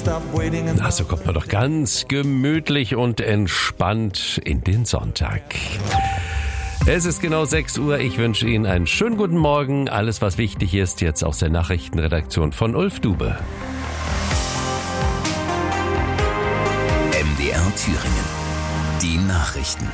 Na, so kommt man doch ganz gemütlich und entspannt in den Sonntag. Es ist genau 6 Uhr. Ich wünsche Ihnen einen schönen guten Morgen. Alles, was wichtig ist, jetzt aus der Nachrichtenredaktion von Ulf Dube. MDR Thüringen. Die Nachrichten.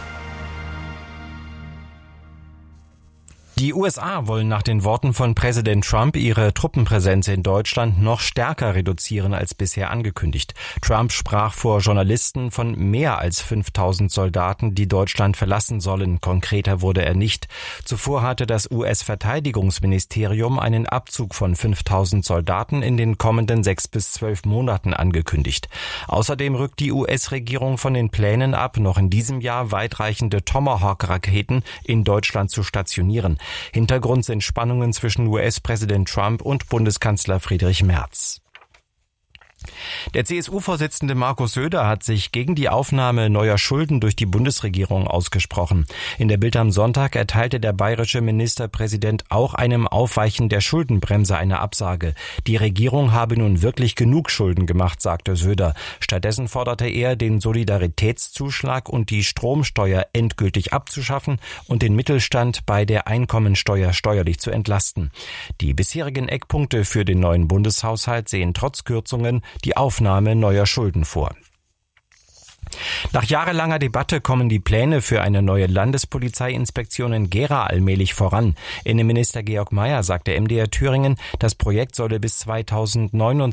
Die USA wollen nach den Worten von Präsident Trump ihre Truppenpräsenz in Deutschland noch stärker reduzieren als bisher angekündigt. Trump sprach vor Journalisten von mehr als 5000 Soldaten, die Deutschland verlassen sollen. Konkreter wurde er nicht. Zuvor hatte das US-Verteidigungsministerium einen Abzug von 5000 Soldaten in den kommenden 6 bis 12 Monaten angekündigt. Außerdem rückt die US-Regierung von den Plänen ab, noch in diesem Jahr weitreichende Tomahawk-Raketen in Deutschland zu stationieren. Hintergrund sind Spannungen zwischen US-Präsident Trump und Bundeskanzler Friedrich Merz. Der CSU-Vorsitzende Markus Söder hat sich gegen die Aufnahme neuer Schulden durch die Bundesregierung ausgesprochen. In der Bild am Sonntag erteilte der bayerische Ministerpräsident auch einem Aufweichen der Schuldenbremse eine Absage. Die Regierung habe nun wirklich genug Schulden gemacht, sagte Söder. Stattdessen forderte er, den Solidaritätszuschlag und die Stromsteuer endgültig abzuschaffen und den Mittelstand bei der Einkommensteuer steuerlich zu entlasten. Die bisherigen Eckpunkte für den neuen Bundeshaushalt sehen trotz Kürzungen die Aufnahme neuer Schulden vor. Nach jahrelanger Debatte kommen die Pläne für eine neue Landespolizeiinspektion in Gera allmählich voran. Innenminister Georg Mayer sagte MDR Thüringen, das Projekt solle bis 2029